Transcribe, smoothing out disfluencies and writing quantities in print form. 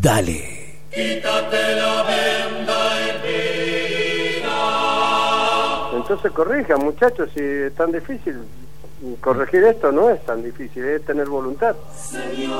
Dale. Quítate la venda y mira. Entonces corrijan, muchachos, si es tan difícil. Corregir esto no es tan difícil, es tener voluntad. Señor.